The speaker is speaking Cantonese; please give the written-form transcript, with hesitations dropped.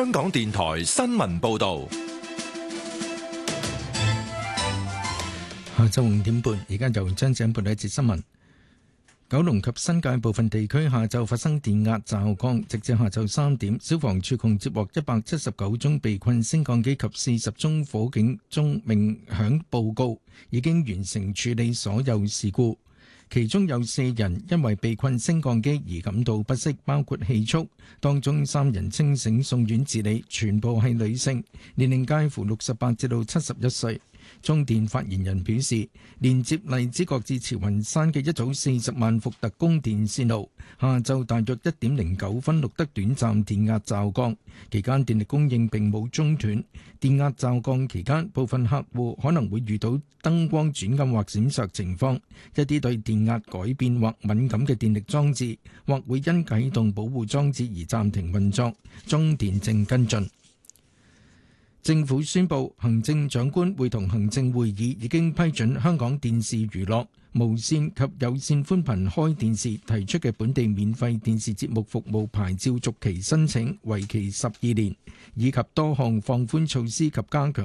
香港電台新聞報道。 下晝5點半，而家由張子欣報道一節新聞。九龍及新界部分地區下晝發生電壓驟降，直至下晝3點，消防處共接獲179宗被困升降機及40宗火警鐘鳴響報告，已經完成處理所有事故。其中有4人因為被困升降機而感到不適，包括氣促，當中3人清醒送院治理，全部係女性，年齡介乎68至到71歲。中電發言人表示，連接荔枝角至慈雲山嘅一組40萬伏特供電線路，下晝大約1點09分錄得短暫電壓驟降，期間電力供應並冇中斷。電壓驟降期間，部分客戶可能會遇到燈光轉暗或閃爍情況，一啲對電壓改變或敏感嘅電力裝置，或會因啟動保護裝置而暫停運作。中電正跟進。政府宣布，行政長官會同行政會議已經批准香港電視娛樂、無線及有線寬頻開電視提出嘅本地免費電視節目服務牌照續期申請，為期12年，以及多項放寬措施及加強